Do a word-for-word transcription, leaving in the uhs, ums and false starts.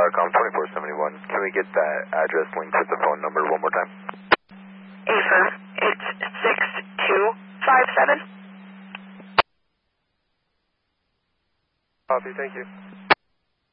dot com, twenty-four seventy-one. Can we get that address linked with the phone number one more time? eight four eight six two five seven. Copy, thank you.